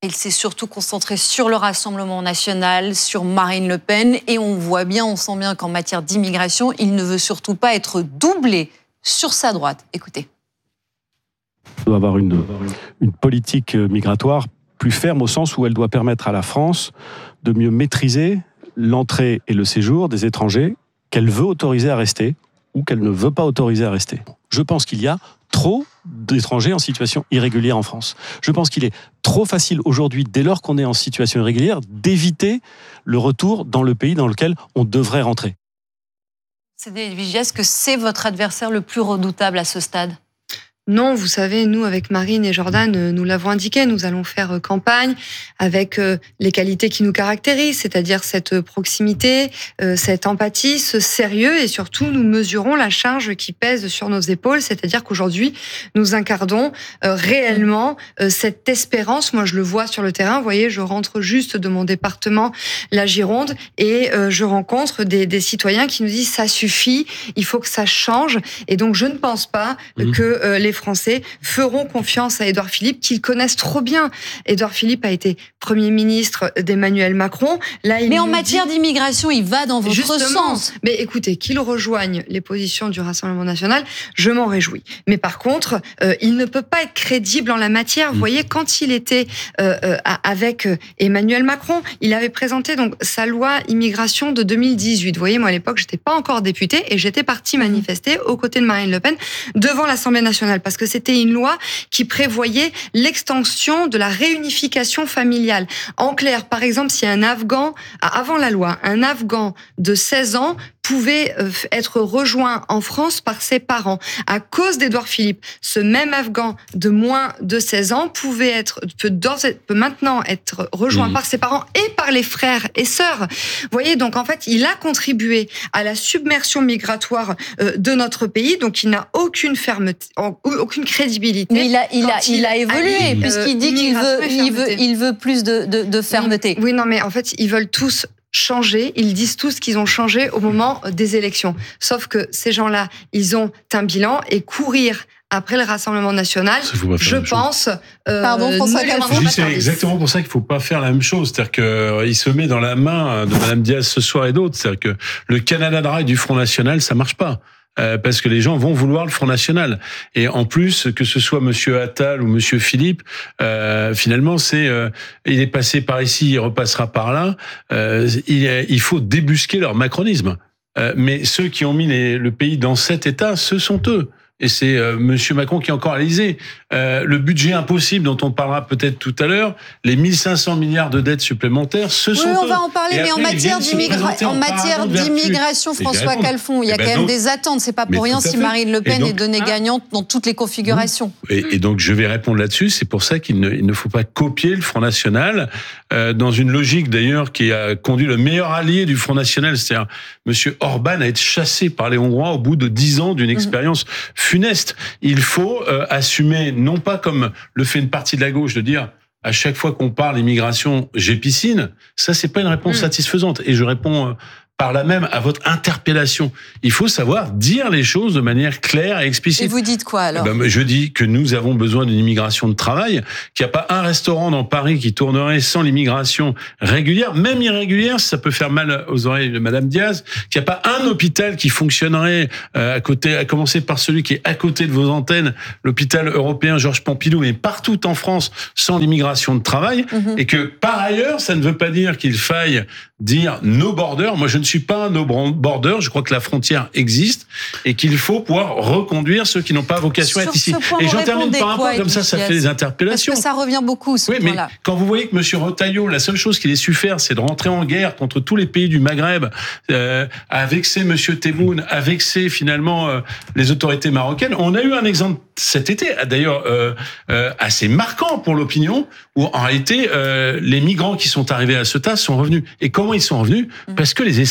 Il s'est surtout concentré sur le Rassemblement national, sur Marine Le Pen. Et on sent bien qu'en matière d'immigration, il ne veut surtout pas être doublé sur sa droite. Écoutez. On doit avoir une politique migratoire plus ferme au sens où elle doit permettre à la France de mieux maîtriser l'entrée et le séjour des étrangers qu'elle veut autoriser à rester ou qu'elle ne veut pas autoriser à rester. Je pense qu'il y a trop d'étrangers en situation irrégulière en France. Je pense qu'il est trop facile aujourd'hui, dès lors qu'on est en situation irrégulière, d'éviter le retour dans le pays dans lequel on devrait rentrer. Cédric Villers, est-ce que c'est votre adversaire le plus redoutable à ce stade ? Non, vous savez, nous, avec Marine et Jordan, nous l'avons indiqué, nous allons faire campagne avec les qualités qui nous caractérisent, c'est-à-dire cette proximité, cette empathie, ce sérieux, et surtout, nous mesurons la charge qui pèse sur nos épaules, c'est-à-dire qu'aujourd'hui, nous incarnons réellement cette espérance. Moi, je le vois sur le terrain, vous voyez, je rentre juste de mon département, la Gironde, et je rencontre des citoyens qui nous disent « ça suffit, il faut que ça change », et donc je ne pense pas que les Français feront confiance à Édouard Philippe, qu'ils connaissent trop bien. Édouard Philippe a été Premier ministre d'Emmanuel Macron. Là, mais en matière d'immigration, il va dans votre sens. Mais écoutez, qu'il rejoigne les positions du Rassemblement national, je m'en réjouis. Mais par contre, il ne peut pas être crédible en la matière. Vous voyez, quand il était avec Emmanuel Macron, il avait présenté donc sa loi immigration de 2018. Vous voyez, moi à l'époque, j'étais pas encore députée et j'étais partie manifester aux côtés de Marine Le Pen devant l'Assemblée nationale. Parce que c'était une loi qui prévoyait l'extension de la réunification familiale. En clair, par exemple, si un Afghan, avant la loi, un Afghan de 16 ans pouvait être rejoint en France par ses parents. À cause d'Édouard Philippe, ce même Afghan de moins de 16 ans peut maintenant être rejoint par ses parents et par les frères et sœurs. Vous voyez, donc en fait, il a contribué à la submersion migratoire de notre pays, donc il n'a aucune fermeté, aucune crédibilité. Mais il a évolué, puisqu'il dit qu'il veut plus de fermeté. Oui, non, mais en fait, ils veulent tous changer, ils disent tous qu'ils ont changé au moment des élections. Sauf que ces gens-là, ils ont un bilan et courir après le Rassemblement national, je pense... Pardon, François Calfon. C'est exactement pour ça qu'il ne faut pas faire la même chose. C'est-à-dire qu'il se met dans la main de Mme Diaz ce soir et d'autres. C'est-à-dire que le Canada Dry du Front National, ça ne marche pas. Parce que les gens vont vouloir le Front National. Et en plus, que ce soit Monsieur Attal ou Monsieur Philippe, finalement, il est passé par ici, il repassera par là. Il faut débusquer leur macronisme. Mais ceux qui ont mis le pays dans cet état, ce sont eux. Et c'est Monsieur Macron qui est encore à l'Élysée. Le budget impossible dont on parlera peut-être tout à l'heure, les 1500 milliards de dettes supplémentaires, ce sont eux. Oui, on va en parler, mais en matière d'immigration, François Calfon, il y a quand même des attentes. C'est pas pour rien si Marine Le Pen est donnée gagnante dans toutes les configurations. Et donc, je vais répondre là-dessus. C'est pour ça qu'il ne faut pas copier le Front National, dans une logique d'ailleurs qui a conduit le meilleur allié du Front National, c'est-à-dire Monsieur Orban, à être chassé par les Hongrois au bout de 10 ans d'une expérience funeste. Il faut assumer, non pas comme le fait une partie de la gauche, de dire à chaque fois qu'on parle immigration, j'ai piscine. Ça, c'est pas une réponse satisfaisante. Et je réponds par là même à votre interpellation. Il faut savoir dire les choses de manière claire et explicite. Et vous dites quoi alors ? Je dis que nous avons besoin d'une immigration de travail, qu'il n'y a pas un restaurant dans Paris qui tournerait sans l'immigration régulière, même irrégulière, ça peut faire mal aux oreilles de Madame Diaz, qu'il n'y a pas un hôpital qui fonctionnerait à commencer par celui qui est à côté de vos antennes, l'hôpital européen Georges Pompidou, mais partout en France sans l'immigration de travail, et que par ailleurs, ça ne veut pas dire qu'il faille dire no border. Moi, je ne suis pas un no border. Je crois que la frontière existe et qu'il faut pouvoir reconduire ceux qui n'ont pas vocation à être ici. Et j'en termine par un point, comme ça fait des interpellations. Parce que ça revient beaucoup, ce point-là. Mais quand vous voyez que M. Retailleau, la seule chose qu'il ait su faire, c'est de rentrer en guerre contre tous les pays du Maghreb, à vexer M. Tebboune, à vexer finalement les autorités marocaines. On a eu un exemple cet été, d'ailleurs assez marquant pour l'opinion, où en réalité les migrants qui sont arrivés à Ceuta sont revenus. Et comment ils sont revenus ? Parce que les Espagnols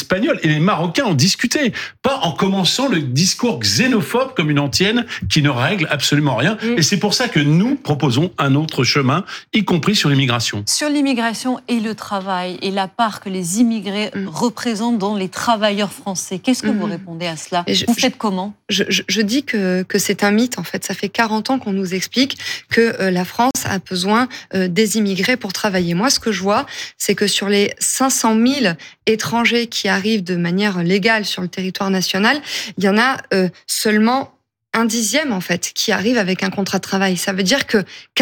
Espagnols et les Marocains en discutaient. Pas en commençant le discours xénophobe comme une antienne qui ne règle absolument rien. Et c'est pour ça que nous proposons un autre chemin, y compris sur l'immigration. Sur l'immigration et le travail et la part que les immigrés représentent dans les travailleurs français, qu'est-ce que vous répondez à cela? Vous faites comment? Je dis que c'est un mythe, en fait. Ça fait 40 ans qu'on nous explique que la France a besoin des immigrés pour travailler. Moi, ce que je vois, c'est que sur les 500 000 étrangers qui arrivent de manière légale sur le territoire national, il y en a seulement un dixième, en fait, qui arrive avec un contrat de travail. Ça veut dire que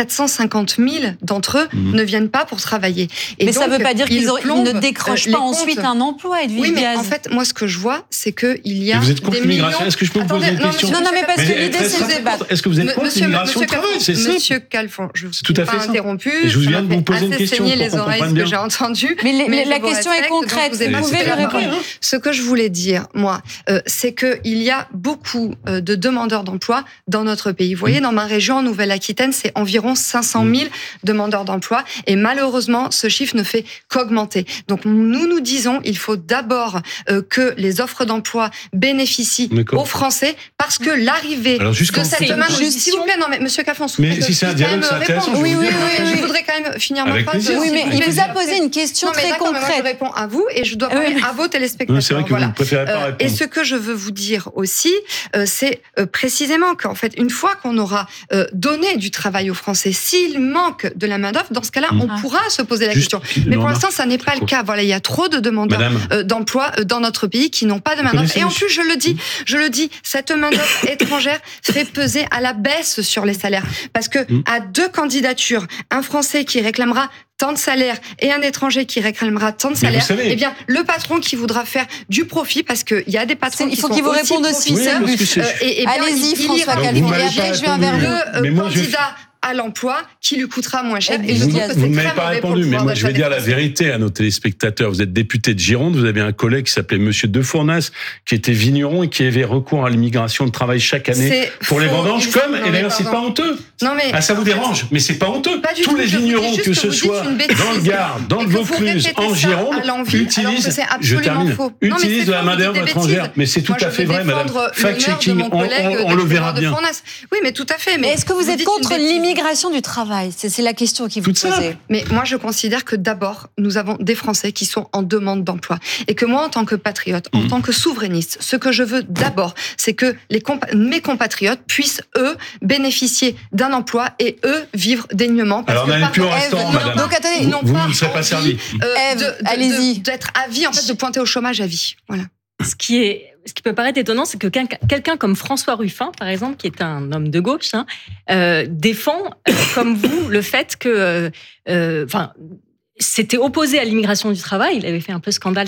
450 000 d'entre eux ne viennent pas pour travailler. Et mais donc, ça ne veut pas dire qu'ils ne décrochent pas ensuite un emploi, Edwige Oui, mais Diaz. en fait, moi, ce que je vois, c'est qu'il y a vous êtes contre l'immigration? Est-ce que je peux vous poser une question? Non, mais parce que l'idée, c'est le débat. Est-ce que vous êtes contre l'immigration de travail? C'est simple. Monsieur Calfon, je ne tout à fait pas interrompu. Et je viens de vous poser une question pour qu'on comprenne bien. Que j'ai entendu. Mais la question est concrète. Vous pouvez le répondre. Ce que je voulais dire, moi, c'est qu'il y a beaucoup de demandeurs d'emploi dans notre pays. Vous voyez, dans ma région, en Nouvelle-Aquitaine, c'est environ 500 000 demandeurs d'emploi. Et malheureusement, ce chiffre ne fait qu'augmenter. Donc, nous disons, il faut d'abord que les offres d'emploi bénéficient aux Français, parce que l'arrivée de cette main... S'il vous plaît, non, mais monsieur Calfon, mais si c'est un dialogue, c'est intéressant. Oui, je voudrais quand même finir ma phrase. Oui, mais il vous a posé une question très concrète. Moi, je réponds à vous et je dois parler à vos téléspectateurs. C'est vrai que vous ne préférez pas répondre. Et ce que je veux vous dire aussi, c'est précisément qu'en fait, une fois qu'on aura donné du travail aux Français, s'il manque de la main-d'œuvre, dans ce cas-là, on pourra se poser la question. Mais pour l'instant, ça n'est pas le cas. Voilà, il y a trop de demandeurs d'emploi dans notre pays qui n'ont pas de main-d'œuvre. Et en plus, je le dis, cette main-d'œuvre étrangère fait peser à la baisse sur les salaires. Parce que à 2 candidatures, un Français qui réclamera tant de salaire et un étranger qui réclamera tant de salaire, eh bien, le patron qui voudra faire du profit, parce qu'il y a des patrons qui sont aussi profiteurs. Allez-y, François Calfon. Et après, je viens vers le candidat à l'emploi qui lui coûtera moins cher. Et vous ne m'avez pas répondu, mais moi je vais dire la vérité à nos téléspectateurs. Vous êtes député de Gironde, vous avez un collègue qui s'appelait Monsieur Defournas, qui était vigneron et qui avait recours à l'immigration de travail chaque année pour les vendanges, et d'ailleurs c'est pas honteux. Ça vous dérange, mais c'est pas honteux. Tous les vignerons, que ce soit dans le Gard, dans le Vaucluse, en Gironde, utilisent de la main-d'œuvre étrangère. Mais c'est tout à fait vrai, madame. Fact-checking, on le verra bien. Oui, mais tout à fait. Mais est-ce que vous êtes contre l'immigration du travail? C'est la question qui vous posez. Mais moi, je considère que d'abord, nous avons des Français qui sont en demande d'emploi. Et que moi, en tant que patriote, en tant que souverainiste, ce que je veux d'abord, c'est que mes compatriotes puissent, eux, bénéficier d'un emploi et, eux, vivre dignement. Alors, n'allez plus au restaurant, madame. Donc, attendez, vous ne serez pas servi. Allez-y. D'être à vie, en fait, de pointer au chômage à vie. Voilà. Ce qui peut paraître étonnant, c'est que quelqu'un comme François Ruffin, par exemple, qui est un homme de gauche, défend, comme vous, le fait que, s'était opposé à l'immigration du travail. Il avait fait un peu scandale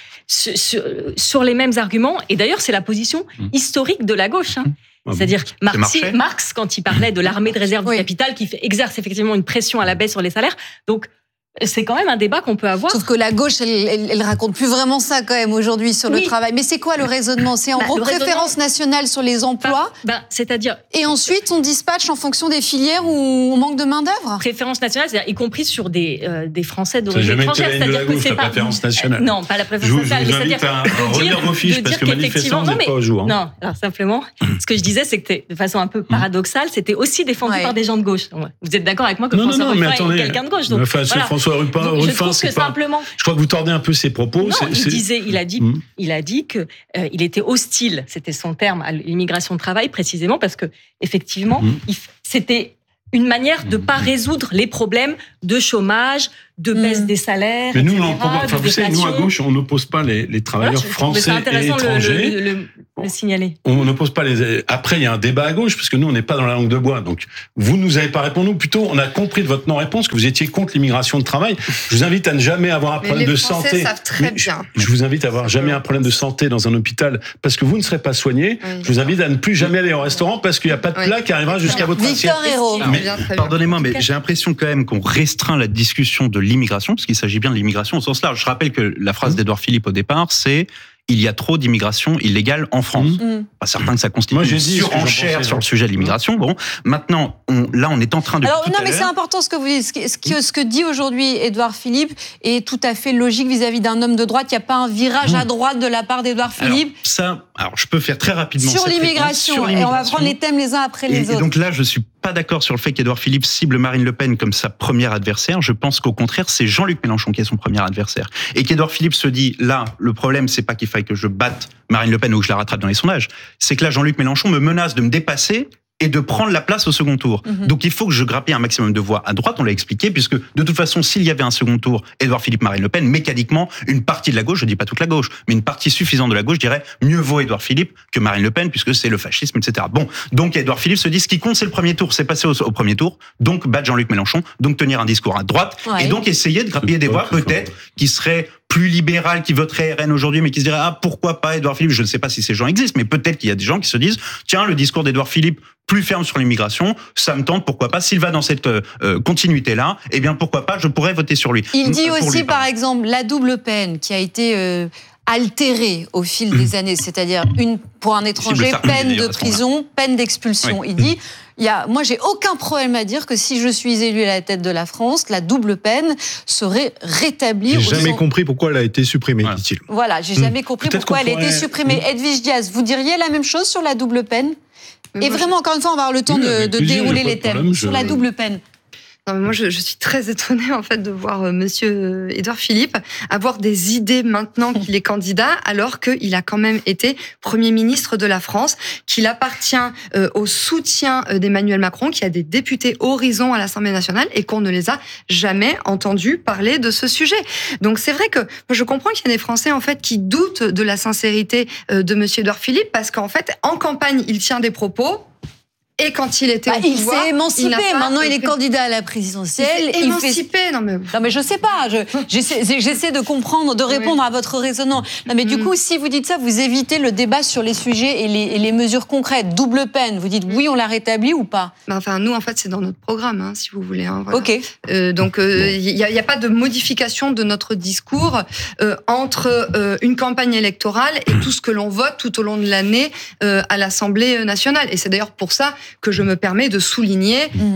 sur les mêmes arguments. Et d'ailleurs, c'est la position historique de la gauche. C'est-à-dire Marx, quand il parlait de l'armée de réserve du capital, qui exerce effectivement une pression à la baisse sur les salaires. Donc, c'est quand même un débat qu'on peut avoir. Sauf que la gauche, elle raconte plus vraiment ça quand même aujourd'hui sur le travail. Mais c'est quoi le raisonnement? C'est en gros préférence nationale sur les emplois. C'est-à-dire. Et ensuite, on dispatche en fonction des filières où on manque de main d'œuvre. Préférence nationale, c'est-à-dire y compris sur des Français d'origine étrangère. C'est-à-dire que c'est pas la préférence nationale. Non, pas la préférence nationale. Je vous invite à relire vos fiches parce que manifestement, vous n'êtes pas au jour. Non, alors simplement, ce que je disais, c'est que de façon un peu paradoxale, c'était aussi défendu par des gens de gauche. Vous êtes d'accord avec moi que François Ruffin est quelqu'un de gauche? François Ruffin, c'est pas. Je crois que vous tordez un peu ses propos. Non, il a dit que il était hostile, c'était son terme, à l'immigration de travail, précisément parce que effectivement, c'était une manière de pas résoudre les problèmes de chômage, de baisse des salaires. Mais nous, vous savez, nous à gauche, on n'oppose pas les travailleurs français et étrangers. Le signaler. On n'oppose pas les. Après, il y a un débat à gauche parce que nous, on n'est pas dans la langue de bois. Donc, vous nous avez pas répondu. Plutôt, on a compris de votre non-réponse que vous étiez contre l'immigration de travail. Je vous invite à ne jamais avoir un problème de santé. Les Français savent très bien. Je vous invite à avoir jamais un problème de santé dans un hôpital parce que vous ne serez pas soigné. Je vous invite à ne plus jamais aller au restaurant parce qu'il n'y a pas de plat qui arrivera jusqu'à votre assiette. Victor Hérault. Pardonnez-moi, mais j'ai l'impression quand même qu'on restreint la discussion de l'immigration, parce qu'il s'agit bien de l'immigration au sens large. Je rappelle que la phrase d'Édouard Philippe au départ, c'est il y a trop d'immigration illégale en France. Pas certain que ça constitue une surenchère sur le sujet de l'immigration. Bon, maintenant, on est en train de... Alors, non, mais c'est important ce que vous dites. Ce que dit aujourd'hui Édouard Philippe est tout à fait logique vis-à-vis d'un homme de droite. Il n'y a pas un virage à droite de la part d'Édouard Philippe. Alors, je peux faire très rapidement sur l'immigration. Et on va prendre les thèmes les uns après les autres. Et donc là, je suis pas d'accord sur le fait qu'Édouard Philippe cible Marine Le Pen comme sa première adversaire. Je pense qu'au contraire, c'est Jean-Luc Mélenchon qui est son premier adversaire. Et qu'Édouard Philippe se dit, là, le problème, c'est pas qu'il faille que je batte Marine Le Pen ou que je la rattrape dans les sondages. C'est que là, Jean-Luc Mélenchon me menace de me dépasser et de prendre la place au second tour. Donc il faut que je grappille un maximum de voix à droite, on l'a expliqué, puisque de toute façon, s'il y avait un second tour, Édouard Philippe, Marine Le Pen, mécaniquement, une partie de la gauche, je dis pas toute la gauche, mais une partie suffisante de la gauche dirait mieux vaut Édouard Philippe que Marine Le Pen, puisque c'est le fascisme, etc. Bon, donc Édouard Philippe se dit, ce qui compte, c'est le premier tour, c'est passer au premier tour, donc battre Jean-Luc Mélenchon, donc tenir un discours à droite, et donc essayer de grappiller des voix, peut-être, qui seraient plus libéral qui voterait RN aujourd'hui, mais qui se dirait pourquoi pas Édouard Philippe. Je ne sais pas si ces gens existent, mais peut-être qu'il y a des gens qui se disent tiens, le discours d'Édouard Philippe plus ferme sur l'immigration, ça me tente, pourquoi pas, s'il va dans cette continuité-là, eh bien pourquoi pas, je pourrais voter sur lui. Il dit aussi, par exemple, la double peine qui a été altérée au fil des années, c'est-à-dire pour un étranger, peine de prison, peine d'expulsion. Oui. Il dit, moi j'ai aucun problème à dire que si je suis élu à la tête de la France, la double peine serait rétablie. J'ai jamais compris pourquoi elle a été supprimée, dit-il. Voilà, j'ai jamais compris pourquoi elle a été supprimée. Edwige Diaz, vous diriez la même chose sur la double peine ? Et vraiment, encore une fois, on va avoir le temps de dérouler les thèmes sur la double peine. Non, mais moi, je suis très étonnée en fait de voir Monsieur Édouard Philippe avoir des idées maintenant qu'il est candidat, alors qu'il a quand même été Premier ministre de la France, qu'il appartient au soutien d'Emmanuel Macron, qui a des députés Horizon à l'Assemblée nationale et qu'on ne les a jamais entendus parler de ce sujet. Donc c'est vrai que je comprends qu'il y a des Français en fait qui doutent de la sincérité de Monsieur Édouard Philippe, parce qu'en fait en campagne il tient des propos. Et quand il était au pouvoir, il s'est émancipé. Maintenant, il est candidat à la présidentielle. Il s'est émancipé. Non, mais je sais pas. J'essaie de comprendre, de répondre à votre raisonnement. Non, mais du coup, si vous dites ça, vous évitez le débat sur les sujets et les mesures concrètes. Double peine. Vous dites oui, on l'a rétabli ou pas ? Enfin, nous, en fait, c'est dans notre programme, si vous voulez. Voilà. Ok. Donc, il n'y a pas de modification de notre discours entre une campagne électorale et tout ce que l'on vote tout au long de l'année à l'Assemblée nationale. Et c'est d'ailleurs pour ça que je me permets de souligner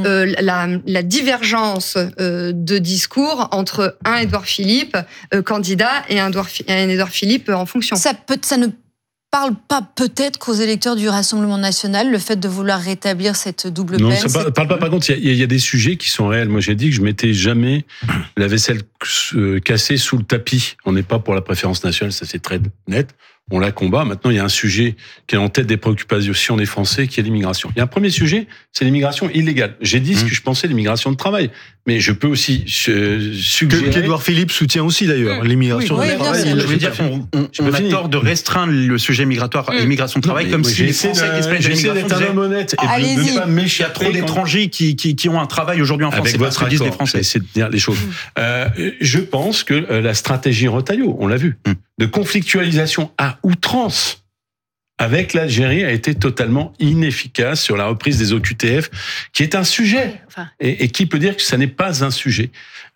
la divergence de discours entre un Édouard Philippe candidat et un Édouard Philippe en fonction. Ça ne parle pas peut-être qu'aux électeurs du Rassemblement national, le fait de vouloir rétablir cette double peine. Non, ça ne parle pas. Par contre, il y a des sujets qui sont réels. Moi, j'ai dit que je mettais jamais la vaisselle cassée sous le tapis. On n'est pas pour la préférence nationale, ça c'est très net. On la combat. Maintenant, il y a un sujet qui est en tête des préoccupations des Français, qui est l'immigration. Il y a un premier sujet, c'est l'immigration illégale. J'ai dit ce que je pensais de l'immigration de travail. Mais je peux aussi suggérer... Qu'Édouard Philippe soutient aussi, d'ailleurs, l'immigration de travail. Je veux dire, on a tort de restreindre le sujet migratoire à l'immigration de travail, comme si les Français qui se plaignent de l'immigration disaient... Il y a trop d'étrangers qui ont un travail aujourd'hui en France. C'est pas ce que disent les Français. C'est de dire les choses. Je pense que la stratégie Retailleau, on l'a vu, de conflictualisation à outrance avec l'Algérie a été totalement inefficace sur la reprise des OQTF, qui est un sujet. Et qui peut dire que ça n'est pas un sujet.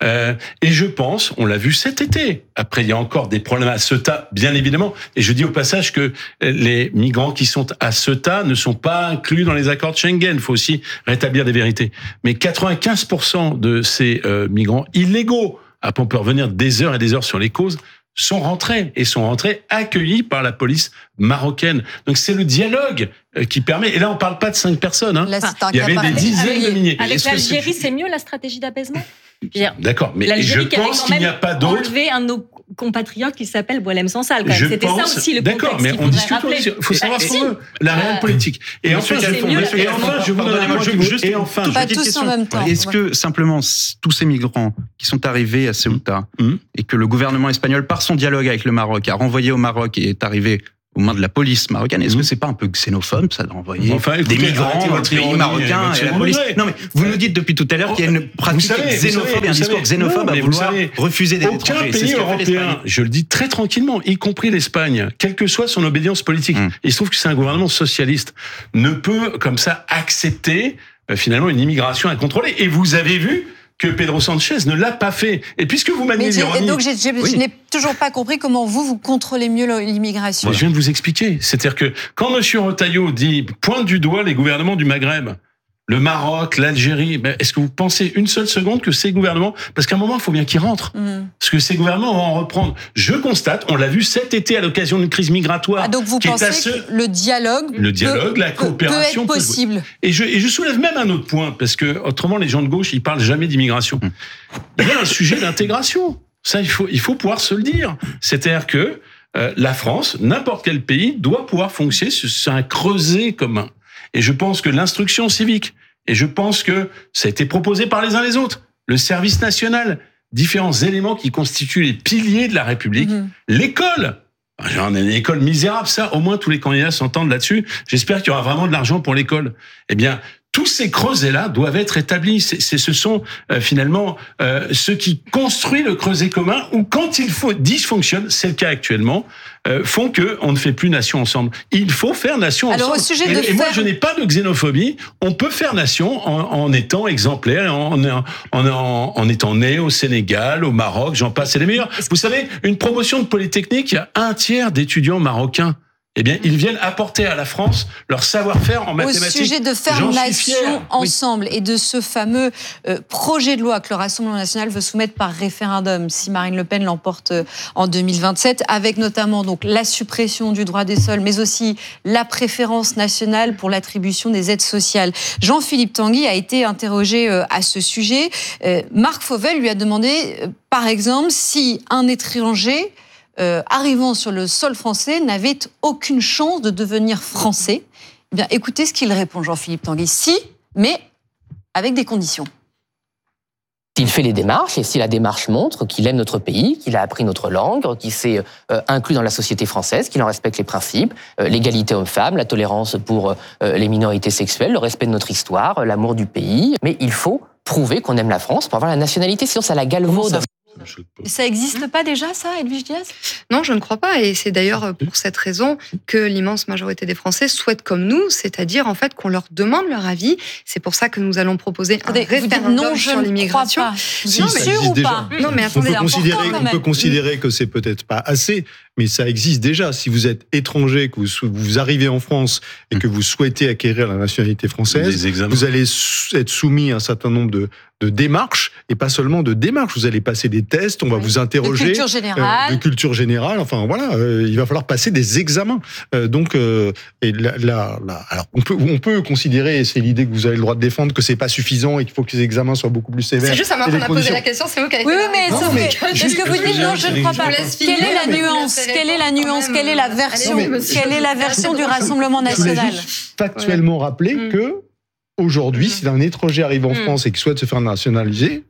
Et je pense, on l'a vu cet été. Après, il y a encore des problèmes à Ceuta, bien évidemment. Et je dis au passage que les migrants qui sont à Ceuta ne sont pas inclus dans les accords de Schengen. Il faut aussi rétablir des vérités. Mais 95% de ces migrants illégaux, après on peut revenir des heures et des heures sur les causes, sont rentrés accueillis par la police marocaine. Donc c'est le dialogue qui permet. Et là, on parle pas de 5 personnes. Là, il y avait des dizaines de milliers. Avec l'Algérie, c'est mieux la stratégie d'apaisement ? D'accord, mais je pense qu'il n'y a pas d'autre. Enlevé un de nos compatriotes qui s'appelle Boualem Sansal. C'était ça aussi le contexte. D'accord, mais on discute. Il faut savoir ce qu'on veut. La réelle politique. Et enfin, je voudrais juste. Pas tous en même temps. Est-ce que simplement tous ces migrants qui sont arrivés à Ceuta et que le gouvernement espagnol, par son dialogue avec le Maroc, a renvoyé au Maroc et est arrivé aux mains de la police marocaine, est-ce que c'est pas un peu xénophobe, ça, d'envoyer des migrants dans le pays marocain et la police? Non, mais vous nous dites depuis tout à l'heure qu'il y a une pratique xénophobe et un discours xénophobe à vouloir refuser des étrangers. Aucun pays européen, je le dis très tranquillement, y compris l'Espagne, quelle que soit son obédience politique, il se trouve que c'est un gouvernement socialiste, ne peut comme ça accepter finalement une immigration incontrôlée. Et vous avez vu que Pedro Sanchez ne l'a pas fait. Et puisque vous maniez l'ironie... Donc je n'ai toujours pas compris comment vous contrôlez mieux l'immigration. Je viens de vous expliquer. C'est-à-dire que quand M. Retailleau pointe du doigt les gouvernements du Maghreb, le Maroc, l'Algérie, est-ce que vous pensez une seule seconde que ces gouvernements... Parce qu'à un moment, il faut bien qu'ils rentrent. Parce que ces gouvernements vont en reprendre. Je constate, on l'a vu cet été à l'occasion d'une crise migratoire... donc vous pensez que le dialogue, la coopération peut être possible. Et je soulève même un autre point, parce que autrement, les gens de gauche, ils parlent jamais d'immigration. Il y a un sujet d'intégration. Ça, il faut pouvoir se le dire. C'est-à-dire que la France, n'importe quel pays, doit pouvoir fonctionner sur un creuset commun. Et je pense que l'instruction civique, et je pense que ça a été proposé par les uns les autres, le service national, différents éléments qui constituent les piliers de la République, l'école. J'en ai une école misérable, ça, au moins tous les candidats s'entendent là-dessus. J'espère qu'il y aura vraiment de l'argent pour l'école. Eh bien, tous ces creusets-là doivent être établis. Ce sont finalement ceux qui construisent le creuset commun, ou quand il dysfonctionne, c'est le cas actuellement, font que on ne fait plus nation ensemble. Il faut faire nation ensemble. Alors, au sujet et moi, je n'ai pas de xénophobie. On peut faire nation en étant exemplaire, en étant né au Sénégal, au Maroc, j'en passe, c'est les meilleurs. Vous savez, une promotion de Polytechnique, il y a un tiers d'étudiants marocains. Eh bien, ils viennent apporter à la France leur savoir-faire en mathématiques. Au sujet de faire nation ensemble et de ce fameux projet de loi que le Rassemblement national veut soumettre par référendum si Marine Le Pen l'emporte en 2027, avec notamment donc la suppression du droit des sols, mais aussi la préférence nationale pour l'attribution des aides sociales. Jean-Philippe Tanguy a été interrogé à ce sujet. Marc Fauvel lui a demandé, par exemple, si un étranger arrivant sur le sol français n'avait aucune chance de devenir français. Eh bien, écoutez ce qu'il répond, Jean-Philippe Tanguy. Si, mais avec des conditions. S'il fait les démarches, et si la démarche montre qu'il aime notre pays, qu'il a appris notre langue, qu'il s'est inclus dans la société française, qu'il en respecte les principes, l'égalité homme-femme, la tolérance pour les minorités sexuelles, le respect de notre histoire, l'amour du pays. Mais il faut prouver qu'on aime la France pour avoir la nationalité, sinon ça la galvaude. Ça n'existe pas déjà, ça, Edwige Diaz ? Non, je ne crois pas. Et c'est d'ailleurs pour cette raison que l'immense majorité des Français souhaitent comme nous, c'est-à-dire en fait qu'on leur demande leur avis. C'est pour ça que nous allons proposer un référendum sur l'immigration. Vous êtes sûr ou pas ? Non, mais attendez, on peut considérer que c'est peut-être pas assez, mais ça existe déjà. Si vous êtes étranger, que vous arrivez en France et que vous souhaitez acquérir la nationalité française, vous allez être soumis à un certain nombre de démarches, et pas seulement de démarches. Vous allez passer des tests, on va vous interroger. De culture générale. De culture générale, enfin voilà, il va falloir passer des examens. Alors on peut considérer, et c'est l'idée que vous avez le droit de défendre, que c'est pas suffisant et qu'il faut que les examens soient beaucoup plus sévères. C'est juste à moi qu'on a posé la question, c'est vous qui avez Oui, mais est-ce que vous dites non, je ne crois pas. Quelle est la nuance ? Quelle est la nuance ? Quelle est la version ? Quelle est la version du Rassemblement national ? Je voulais juste factuellement rappeler que aujourd'hui, si un étranger arrive en France et qu'il souhaite se faire naturaliser,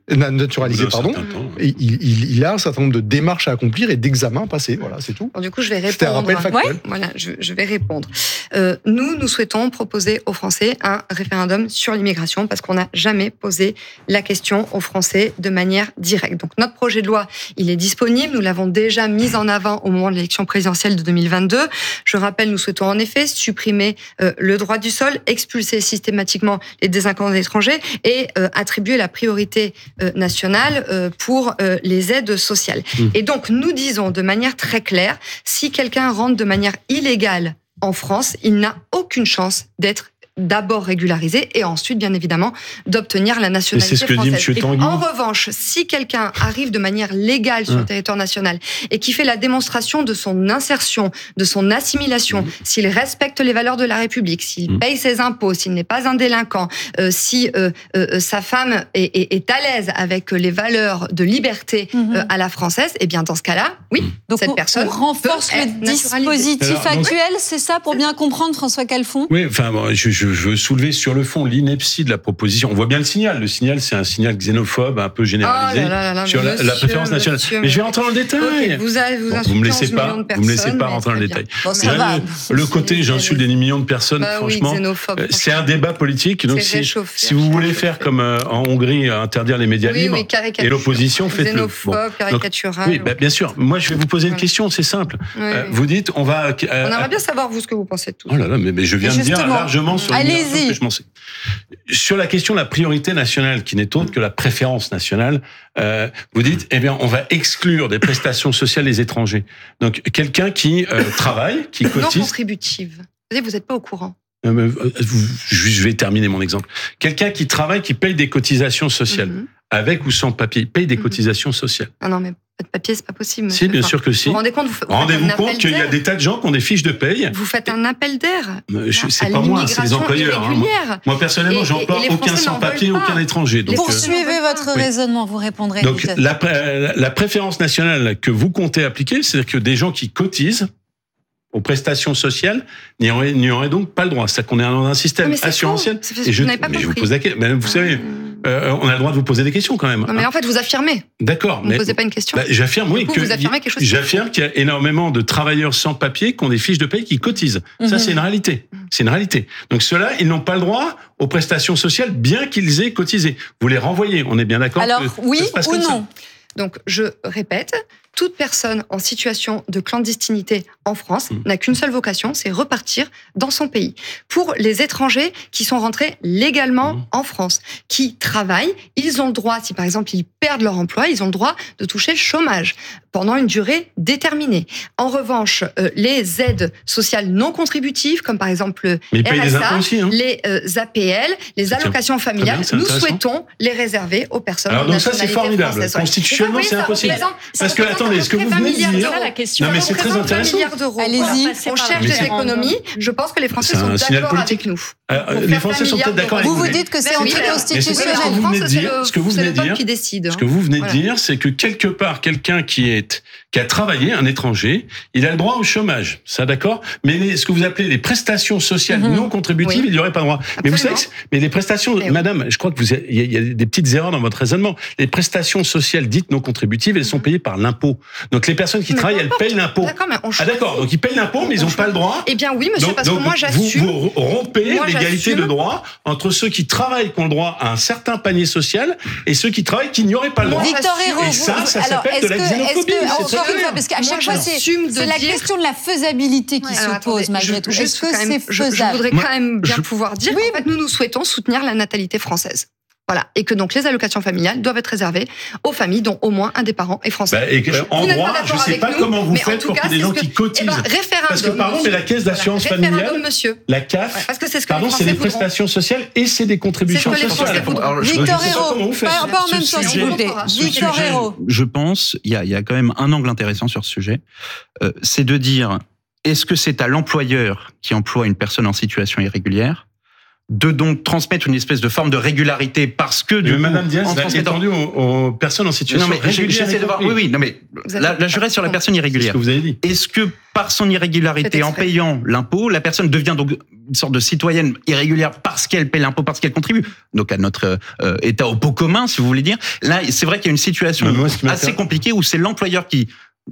il a un certain nombre de démarches à accomplir et d'examens à passer. Voilà, c'est tout. Alors, du coup, je vais répondre. C'était un rappel factuel. Voilà, je vais répondre. Nous souhaitons proposer aux Français un référendum sur l'immigration parce qu'on n'a jamais posé la question aux Français de manière directe. Donc, notre projet de loi, il est disponible. Nous l'avons déjà mis en avant au moment de l'élection présidentielle de 2022. Je rappelle, nous souhaitons en effet supprimer le droit du sol, expulser systématiquement les délinquants étrangers et attribuer la priorité nationale pour les aides sociales. Et donc, nous disons de manière très claire, si quelqu'un rentre de manière illégale en France, il n'a aucune chance d'être d'abord régularisé et ensuite, bien évidemment, d'obtenir la nationalité française. C'est ce que dit M. Tanguy. En revanche, si quelqu'un arrive de manière légale sur le territoire national et qui fait la démonstration de son insertion, de son assimilation, s'il respecte les valeurs de la République, s'il paye ses impôts, s'il n'est pas un délinquant, si sa femme est à l'aise avec les valeurs de liberté à la française, eh bien, dans ce cas-là, oui, donc cette personne on renforce le dispositif actuel, c'est ça, pour bien comprendre, François Calfon ? Oui, enfin, je veux soulever sur le fond l'ineptie de la proposition. On voit bien le signal. Le signal, c'est un signal xénophobe, un peu généralisé sur la préférence nationale. Mais je vais rentrer dans le détail. Vous me laissez pas rentrer dans le détail. Bon, ça va. Le côté j'insulte des millions de personnes, franchement, c'est un débat politique. Donc si vous voulez faire comme en Hongrie, interdire les médias libres et l'opposition, faites-le. Xénophobe, caricatural. Oui, bien sûr. Moi, je vais vous poser une question, c'est simple. Vous dites, on va... On aimerait bien savoir, vous, ce que vous pensez de tout ça. Oh là là, mais je viens de dire largement sur l'immigration que je m'en sais. Sur la question de la priorité nationale, qui n'est autre que la préférence nationale, vous dites, eh bien, on va exclure des prestations sociales les étrangers. Donc, quelqu'un qui travaille, qui cotise... Non contributive. Vous n'êtes pas au courant. Je vais terminer mon exemple. Quelqu'un qui travaille, qui paye des cotisations sociales, avec ou sans papier, paye des cotisations sociales. Ah non, mais pas de papier, c'est pas possible. Si, bien sûr que si. Vous rendez-vous compte qu'il y a des tas de gens qui ont des fiches de paye. Vous faites un appel d'air. C'est pas moi, c'est les employeurs. Moi, personnellement, j'emploie aucun sans-papier, aucun étranger. Donc, poursuivez votre raisonnement, vous répondrez. Donc, la préférence nationale que vous comptez appliquer, c'est-à-dire que des gens qui cotisent aux prestations sociales n'y auraient donc pas le droit. C'est-à-dire qu'on est dans un système assurantiel. Et je vous pose la question. Mais vous savez, on a le droit de vous poser des questions quand même. Non, mais en fait, vous affirmez. D'accord. Vous ne posez pas une question. J'affirme, oui. Vous affirmez quelque chose. J'affirme qu'il y a énormément de travailleurs sans papier qui ont des fiches de paye qui cotisent. Ça, c'est une réalité. C'est une réalité. Donc ceux-là, ils n'ont pas le droit aux prestations sociales, bien qu'ils aient cotisé. Vous les renvoyez. On est bien d'accord? Alors, oui ou non? Donc, je répète, toute personne en situation de clandestinité en France n'a qu'une seule vocation, c'est repartir dans son pays. Pour les étrangers qui sont rentrés légalement en France, qui travaillent, ils ont le droit, si par exemple ils perdent leur emploi, ils ont le droit de toucher le chômage pendant une durée déterminée. En revanche, les aides sociales non contributives, comme par exemple le RSA, les APL, les allocations familiales, nous souhaitons les réserver aux personnes de nationalité française. Alors donc ça, c'est formidable. Constitutionnellement, c'est impossible. Parce que, attendez, ce que vous venez de dire... Non, mais c'est très intéressant. Allez-y. On cherche des économies. Je pense que les Français sont d'accord avec nous. Les Français sont peut-être d'accord avec nous. Vous dites que c'est anticonstitutionnel. Ce que vous venez de dire, c'est que quelque part, quelqu'un qui a travaillé, un étranger, il a le droit au chômage. Ça, d'accord? Mais ce que vous appelez les prestations sociales non contributives, il n'y aurait pas droit. Absolument. Mais vous savez, mais les prestations, madame, je crois que il y a des petites erreurs dans votre raisonnement. Les prestations sociales dites non contributives, elles sont payées par l'impôt. Donc les personnes qui travaillent, elles payent l'impôt. D'accord, mais d'accord. Donc ils payent l'impôt, mais ils n'ont pas le droit. Eh bien oui, monsieur, parce que moi j'assume. Vous rompez l'égalité de droit entre ceux qui travaillent qui ont le droit à un certain panier social et ceux qui travaillent qui n'y auraient pas le droit. Victor Hérault, et ça s'appelle de la xénophobie. Parce qu'à chaque fois, c'est la question de la faisabilité qui se pose malgré tout. Est-ce que c'est faisable? Je voudrais quand même bien pouvoir dire qu'en fait, nous souhaitons soutenir la natalité française. Voilà. Et que donc les allocations familiales doivent être réservées aux familles dont au moins un des parents est français. En droit, je ne sais pas comment vous faites pour qu'il y ait des gens qui cotisent. Parce que par exemple, la caisse d'assurance familiale, la CAF, pardon, c'est des prestations sociales et c'est des contributions sociales. Victor Hérault, pas en même temps, s'il vous plaît. Victor Hérault. Je pense, il y a quand même un angle intéressant sur ce sujet, c'est de dire, est-ce que c'est à l'employeur qui emploie une personne en situation irrégulière de donc transmettre une espèce de forme de régularité parce que Madame Diaz l'a étendu aux personnes en situation irrégulière. Oui, non mais là je reste sur la personne irrégulière. C'est ce que vous avez dit. Est-ce que par son irrégularité, en payant l'impôt, la personne devient donc une sorte de citoyenne irrégulière parce qu'elle paie l'impôt, parce qu'elle contribue, donc à notre état au pot commun, si vous voulez dire. Là, c'est vrai qu'il y a une situation assez compliquée où c'est l'employeur qui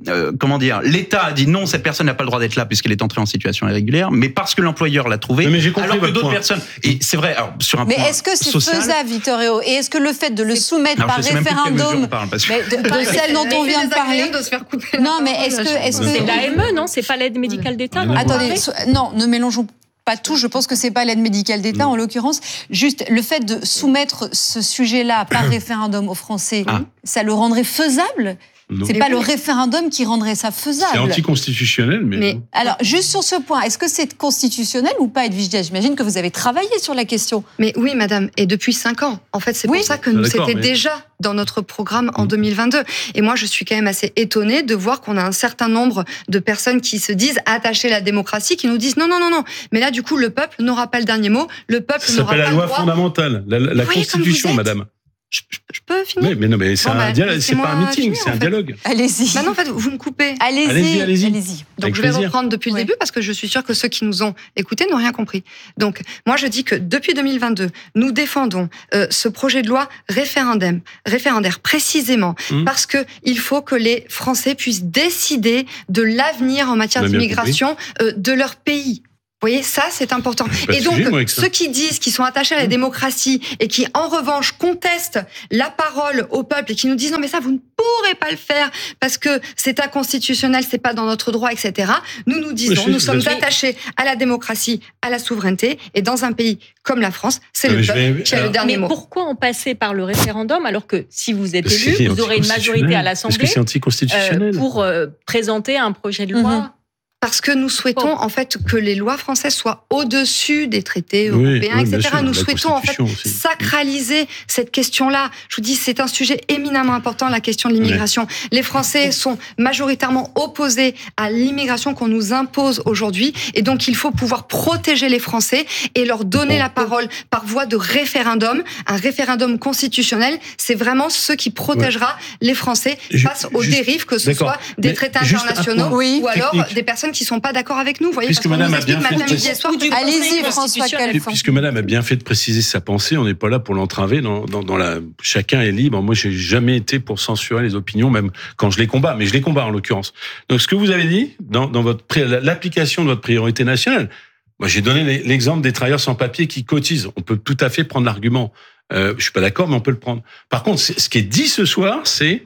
l'État a dit non, cette personne n'a pas le droit d'être là puisqu'elle est entrée en situation irrégulière, mais parce que l'employeur l'a trouvé, alors que d'autres personnes. Et c'est vrai, alors, sur un point est-ce que c'est faisable, Victor Hérault? Et est-ce que le fait de le soumettre par référendum, de celle dont on vient de parler, non, mais est-ce que c'est l'AME, non? C'est pas l'aide médicale d'État? Attendez, non, ne mélangeons pas tout. Je pense que c'est pas l'aide médicale d'État en l'occurrence. Juste le fait de soumettre ce sujet-là par référendum aux Français, ça le rendrait faisable? C'est pas le référendum qui rendrait ça faisable. C'est anticonstitutionnel, mais... Alors, juste sur ce point, est-ce que c'est constitutionnel ou pas, Edwige Diaz? J'imagine que vous avez travaillé sur la question. Mais oui, madame, et depuis 5 ans. En fait, c'est pour ça que c'était déjà dans notre programme en 2022. Et moi, je suis quand même assez étonnée de voir qu'on a un certain nombre de personnes qui se disent attachées à la démocratie, qui nous disent non. Mais là, du coup, le peuple n'aura pas le dernier mot. Le peuple n'aura pas le droit. Ça s'appelle la loi fondamentale, la Constitution, madame. Je peux finir? Oui, mais c'est un dialogue, c'est pas un meeting, c'est un dialogue. Allez-y. Non, en fait, vous me coupez. Allez-y. Donc, je vais reprendre depuis le début parce que je suis sûre que ceux qui nous ont écoutés n'ont rien compris. Donc, moi, je dis que depuis 2022, nous défendons ce projet de loi référendaire précisément parce que il faut que les Français puissent décider de l'avenir en matière d'immigration de leur pays. Vous voyez, ça, c'est important. Et donc, ceux qui disent qu'ils sont attachés à la démocratie et qui, en revanche, contestent la parole au peuple et qui nous disent non, mais ça, vous ne pourrez pas le faire parce que c'est inconstitutionnel, c'est pas dans notre droit, etc. Nous disons, nous sommes attachés à la démocratie, à la souveraineté, et dans un pays comme la France, c'est le peuple qui a le dernier mot. Mais pourquoi en passer par le référendum alors que si vous êtes élu, vous aurez une majorité à l'Assemblée pour présenter un projet de loi? Parce que nous souhaitons en fait que les lois françaises soient au-dessus des traités européens, etc. Sûr, nous souhaitons en fait sacraliser cette question-là. Je vous dis, c'est un sujet éminemment important, la question de l'immigration. Les Français sont majoritairement opposés à l'immigration qu'on nous impose aujourd'hui, et donc il faut pouvoir protéger les Français et leur donner la parole par voie de référendum. Un référendum constitutionnel, c'est vraiment ce qui protégera les Français face aux dérives, que ce soit des traités internationaux ou alors des personnes qui sont pas d'accord avec nous. Vous voyez, puisque Madame a bien fait allez-y, François Calfin. Puisque Madame a bien fait de préciser sa pensée, on n'est pas là pour l'entraver. Chacun est libre. Moi, j'ai jamais été pour censurer les opinions, même quand je les combats. Mais je les combats en l'occurrence. Donc, ce que vous avez dit dans l'application de votre priorité nationale, moi, j'ai donné l'exemple des travailleurs sans papier qui cotisent. On peut tout à fait prendre l'argument. Je suis pas d'accord, mais on peut le prendre. Par contre, ce qui est dit ce soir, c'est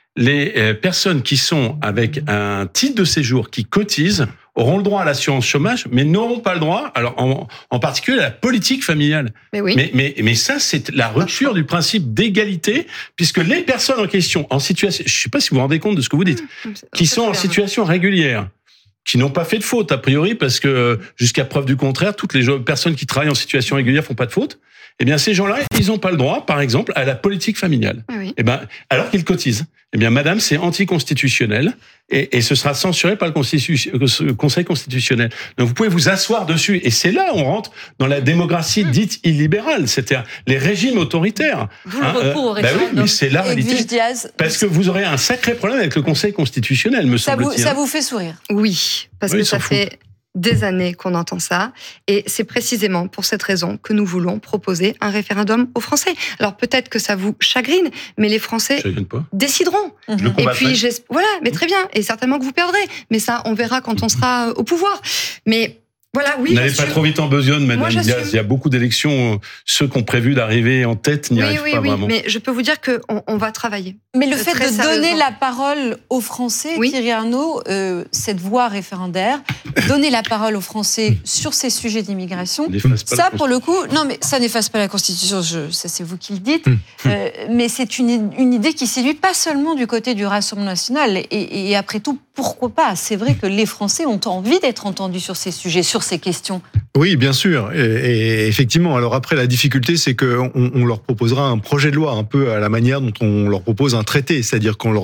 les personnes qui sont avec un titre de séjour qui cotisent auront le droit à l'assurance chômage, mais n'auront pas le droit, alors en particulier à la politique familiale. Mais ça, c'est la rupture du principe d'égalité, puisque les personnes en question, en situation, je ne sais pas si vous vous rendez compte de ce que vous dites, qui sont en situation régulière, qui n'ont pas fait de faute, a priori, parce que jusqu'à preuve du contraire, toutes les personnes qui travaillent en situation régulière font pas de faute. Eh bien, ces gens-là, ils n'ont pas le droit, par exemple, à la politique familiale. Eh bien, alors qu'ils cotisent. Eh bien, madame, c'est anticonstitutionnel et ce sera censuré par le Conseil constitutionnel. Donc, vous pouvez vous asseoir dessus. Et c'est là où on rentre dans la démocratie dite illibérale, c'est-à-dire les régimes autoritaires. Vous le recours au référendum. Oui, mais c'est la réalité. Parce que vous aurez un sacré problème avec le Conseil constitutionnel, me semble-t-il. Ça vous fait sourire? Oui, parce que ça fait des années qu'on entend ça, et c'est précisément pour cette raison que nous voulons proposer un référendum aux Français. Alors peut-être que ça vous chagrine, mais les Français décideront. Et puis voilà, mais très bien, et certainement que vous perdrez, mais ça on verra quand on sera au pouvoir. Mais voilà, oui. N'allez pas trop vite en besogne, Madame Diaz. Il y a beaucoup d'élections. Ceux qui ont prévu d'arriver en tête n'y arrivent pas vraiment. Mais je peux vous dire qu'on va travailler. Mais le fait de donner la parole aux Français, Thierry Arnaud, cette voie référendaire, donner la parole aux Français sur ces sujets d'immigration, ça, pour le coup, non, mais ça n'efface pas la Constitution. Ça, c'est vous qui le dites. Mais c'est une idée qui séduit pas seulement du côté du Rassemblement national. Et après tout, pourquoi pas? C'est vrai que les Français ont envie d'être entendus sur ces sujets, sur ces questions. Oui, bien sûr. Et effectivement, alors après, la difficulté, c'est qu'on leur proposera un projet de loi, un peu à la manière dont on leur propose un traité. C'est-à-dire qu'on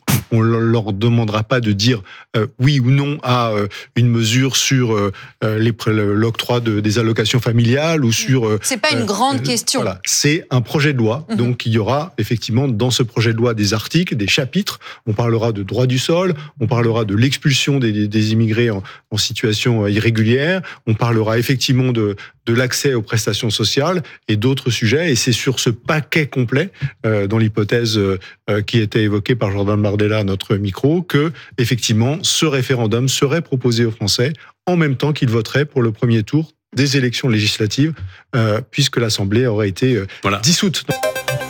leur demandera pas de dire oui ou non à une mesure sur l'octroi des allocations familiales ou sur... C'est pas une grande question. Voilà, c'est un projet de loi. Donc, il y aura effectivement dans ce projet de loi des articles, des chapitres. On parlera de droit du sol, on parlera de l'expulsion des immigrés en situation irrégulière, on parlera effectivement de l'accès aux prestations sociales et d'autres sujets. Et c'est sur ce paquet complet, dans l'hypothèse qui était évoquée par Jordan Bardella à notre micro, que effectivement ce référendum serait proposé aux Français en même temps qu'ils voteraient pour le premier tour des élections législatives, puisque l'Assemblée aurait été dissoute.